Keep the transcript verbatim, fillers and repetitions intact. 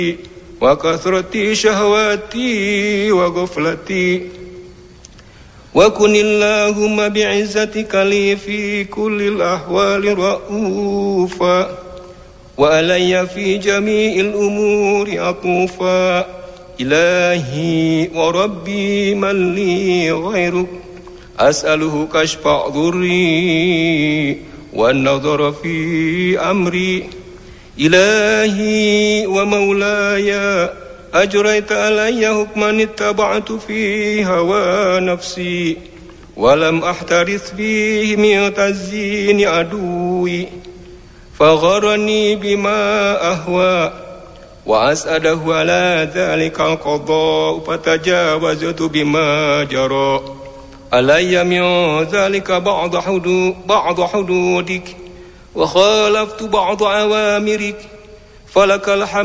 وكثرة شهواتي وغفلتي، وكن اللهم بعزتك لي في كل الأحوال رؤوفا، وعلي في جميع الأمور عطوفا. إلهي وربي من لي غيرك، أسأله كشف ضري والنظر في أمري. إلهي ومولاي أجريت علي حكما اتبعت فيه هوى نفسي، ولم أحترث فيه من تزيين عدوي، فغرني بما أهوى، وأسأله على ذلك القضاء، فتجاوزت بما جرى علي من ذلك بعض حدود بعض حدودك، وخالفت بعض أوامرك، فلك الحمد